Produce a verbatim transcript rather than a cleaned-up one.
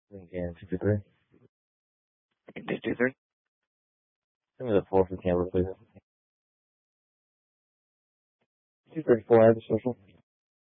Again, two two three. Two two three. Give me the four for camera, please. Two thirty four, I have a social.